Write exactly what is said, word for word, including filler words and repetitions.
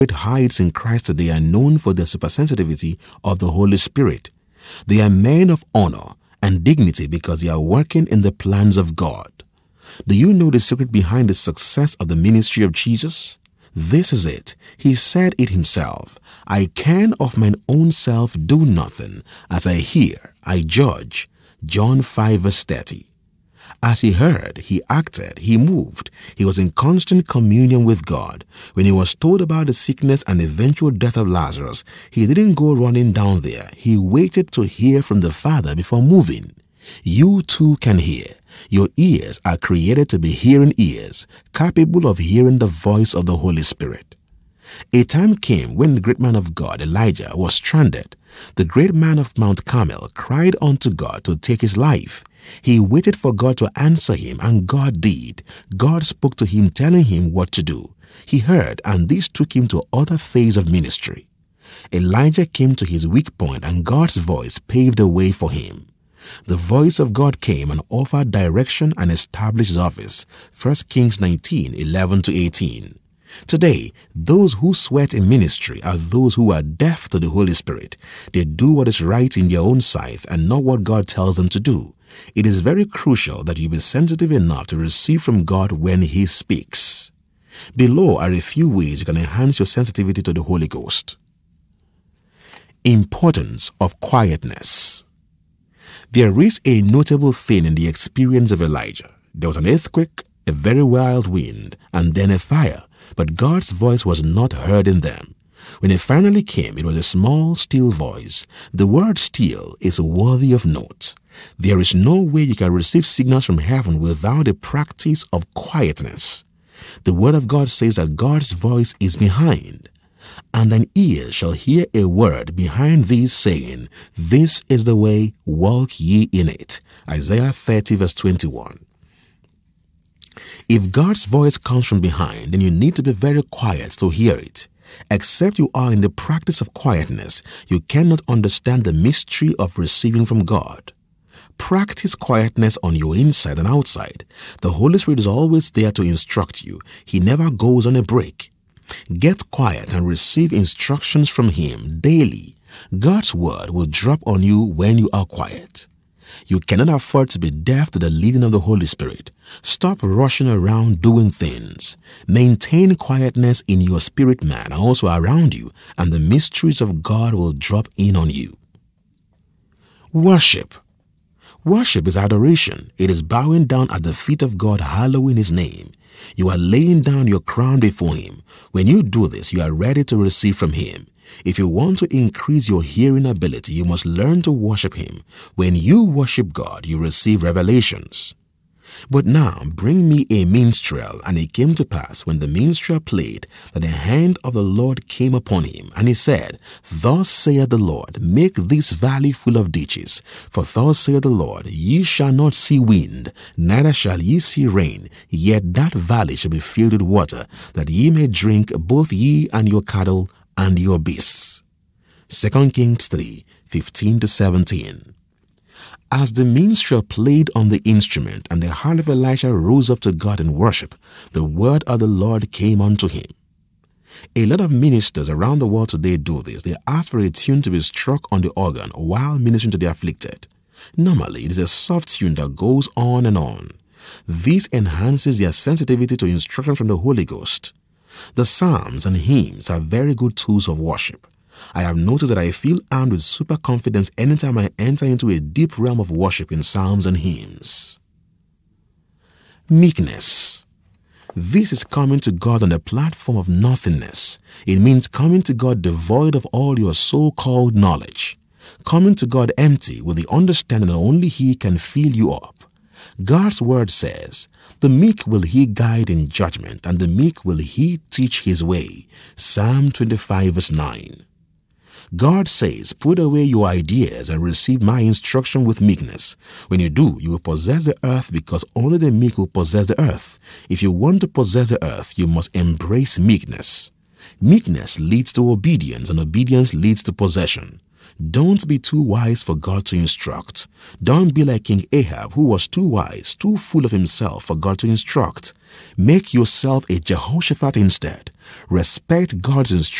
great heights in Christ today are known for the supersensitivity of the Holy Spirit. They are men of honor and dignity because they are working in the plans of God. Do you know the secret behind the success of the ministry of Jesus? This is it. He said it himself. I can of mine own self do nothing. As I hear, I judge. John five verse thirty. As he heard, he acted, he moved. He was in constant communion with God. When he was told about the sickness and eventual death of Lazarus, he didn't go running down there. He waited to hear from the Father before moving. You too can hear. Your ears are created to be hearing ears, capable of hearing the voice of the Holy Spirit. A time came when the great man of God, Elijah, was stranded. The great man of Mount Carmel cried unto God to take his life. He waited for God to answer him, and God did. God spoke to him, telling him what to do. He heard, and this took him to other phase of ministry. Elijah came to his weak point, and God's voice paved the way for him. The voice of God came and offered direction and established his office. First Kings nineteen, eleven to eighteen. Today, those who sweat in ministry are those who are deaf to the Holy Spirit. They do what is right in their own sight and not what God tells them to do. It is very crucial that you be sensitive enough to receive from God when He speaks. Below are a few ways you can enhance your sensitivity to the Holy Ghost. Importance of quietness. There is a notable thing in the experience of Elijah. There was an earthquake, a very wild wind, and then a fire, but God's voice was not heard in them. When it finally came, it was a small, still voice. The word still is worthy of note. There is no way you can receive signals from heaven without a practice of quietness. The word of God says that God's voice is behind. And thine ears shall hear a word behind thee saying, This is the way, walk ye in it. Isaiah thirty verse twenty-one. If God's voice comes from behind, then you need to be very quiet to hear it. Except you are in the practice of quietness, you cannot understand the mystery of receiving from God. Practice quietness on your inside and outside. The Holy Spirit is always there to instruct you. He never goes on a break. Get quiet and receive instructions from Him daily. God's word will drop on you when you are quiet. You cannot afford to be deaf to the leading of the Holy Spirit. Stop rushing around doing things. Maintain quietness in your spirit man and also around you, and the mysteries of God will drop in on you. Worship. Worship is adoration. It is bowing down at the feet of God, hallowing His name. You are laying down your crown before Him. When you do this, you are ready to receive from Him. If you want to increase your hearing ability, you must learn to worship Him. When you worship God, you receive revelations. But now bring me a minstrel. And it came to pass, when the minstrel played, that the hand of the Lord came upon him. And he said, Thus saith the Lord, make this valley full of ditches. For thus saith the Lord, ye shall not see wind, neither shall ye see rain, yet that valley shall be filled with water, that ye may drink, both ye and your cattle and your beasts. Second Kings three, fifteen to seventeen. As the minstrel played on the instrument, and the heart of Elisha rose up to God in worship, the word of the Lord came unto him. A lot of ministers around the world today do this. They ask for a tune to be struck on the organ while ministering to the afflicted. Normally, it is a soft tune that goes on and on. This enhances their sensitivity to instruction from the Holy Ghost. The psalms and hymns are very good tools of worship. I have noticed that I feel armed with super confidence anytime I enter into a deep realm of worship in psalms and hymns. Meekness. This is coming to God on the platform of nothingness. It means coming to God devoid of all your so-called knowledge. Coming to God empty with the understanding that only He can fill you up. God's word says, the meek will He guide in judgment, and the meek will He teach His way. Psalm twenty-five verse nine. God says, put away your ideas and receive my instruction with meekness. When you do, you will possess the earth, because only the meek will possess the earth. If you want to possess the earth, you must embrace meekness. Meekness leads to obedience, and obedience leads to possession. Don't be too wise for God to instruct. Don't be like King Ahab, who was too wise, too full of himself for God to instruct. Make yourself a Jehoshaphat instead. Respect God's instruction